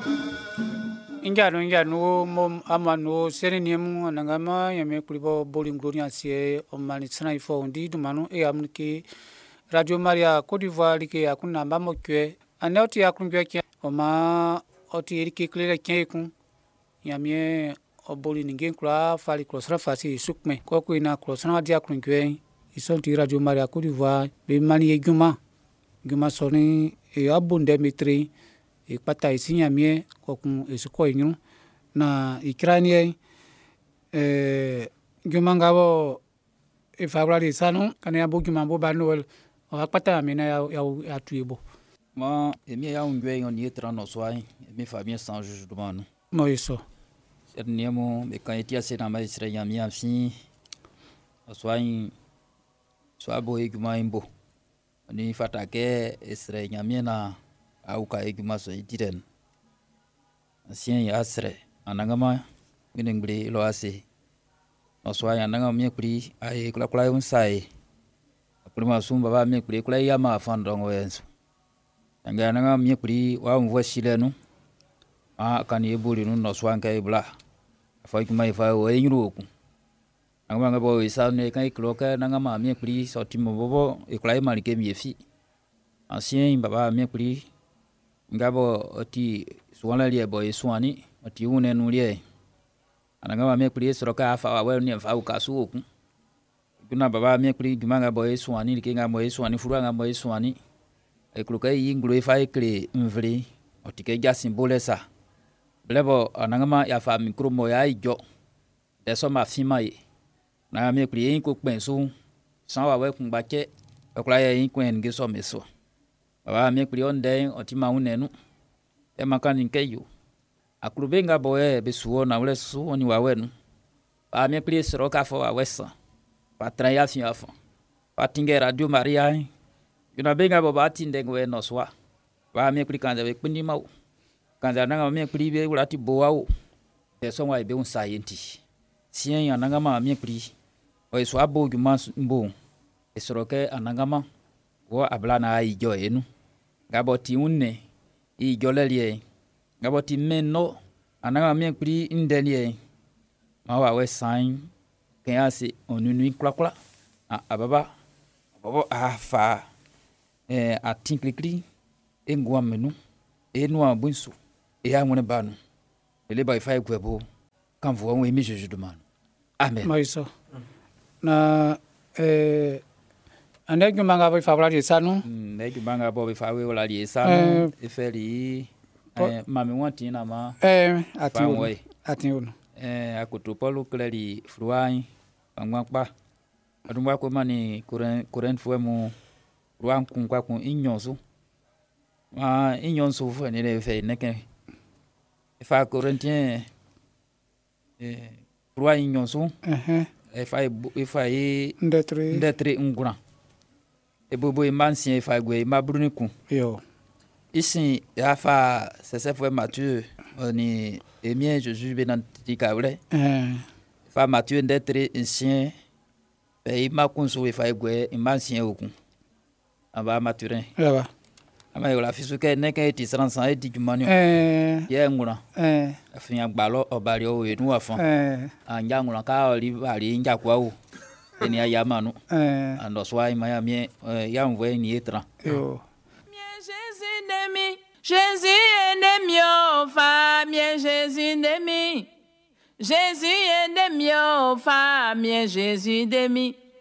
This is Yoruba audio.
Inja no mom amano serenium nangama yame kulibo bowling gloria sie omani tsana ifo undi dumanu e amniki Radio Maria Côte d'Ivoire like akuna mbamo kwe anoti akunjwe kya oma oti erike klere kyeku yame oboli ningen kula fali klosra fasi sukme koku ina klosra dia kunjwe isonti Radio Maria Côte d'Ivoire be mani eguma soni e abunde mitri e pata isinya mie kokun esiko inyu na ikranie gumangabo e fabrali sanu kana ya buguma bo banwel o pata amina ya tuibo ma emi ya ungwe on yetra no swai emi Fabien sans jugement moiso serniemo me kan etia se na mai sira ya mi afsi swai swabo eguma imbo ni fatake esre nyamie na au ka eguma so itiren asien ya asre anangama minengri lo ase oswa ya nanga mie kuri ai kula unsai akulima sumba ba mie kuri kula ya ma fandongo wenso anga nanga mie kuri wa mvua shilenu kan yebuli nu no swanka ibla fa kuma ifa o enyuruku nanga ngabo isane kan ikloka nanga ma mie kuri sotimo bobo ikula malike miefi asien baba mie kuri ngabo oti suwana lie boy suani oti une nulie ananga me kuri soroka afa wa ni afa ukasu kuna baba me kuri gimanga boy suani likinga boy suani furanga boy suani ekuluka yingulu ifa ikle mvri oti ke jasin bolesa blebo ananga ma ya fa mikro mo ya ijo deso ma fima yi na me kuri yin ko pensu san wa we kun bache ekula yin kwen ngeso meso baba me kuri onde oti ma unenu e makani nkeyo akulubenga boye besuo na ule suo ni wawenu ba me kuri soroka fo awesa patra ya fi afo patinge Radio Maria yuna benga bo batinde ngwe no swa ba me kuri kanja be kpindi mawo kanja nanga me kuri be ulati boawo de so wa be un scientist sien ya nanga ma me kuri o so abo guma mbo esoroke anangama wo ablana ijo enu gaboti unne ijolelie gaboti menno ananga mie kuri indelie mawa we sign kenasi onunu klakla ababa bobo afa atinklikli engwa menu enu abunsu ya ngone banu ele ba ifa gwebo kanvo won emi jeju demanu amen moiso na ande gumanga bo fabrali sanu ne gumanga bo fawe wala li sanu efeli mami wanti na ma atiuno akutupolu kleli fruai angwakpa adumwa ko mani kuren fuemu ruan kun kwa kun inyonsu inyonsu fu ne le fe neke fa corintien ruai inyonsu fa ndetri ngura ebobo imansi fa gwe mabruniku yo ici ya fa c'est foi Mathieu ni emien Jésus benantika wle fa Mathieu d'être ancien pe ma kunso fa gwe imancien okun aba maturin yaba ama yo la fisuke ne kan ti 35 et du manu ye ngura afin gbalo obari o enu afan anja ngura ka oli bari nja kwa o eni aya manu ando swai ma ya mien ya mvoye ni etra yo Jésus est mieux, famille, Jésus est mieux. Jésus est mieux, famille, Jésus est mieux.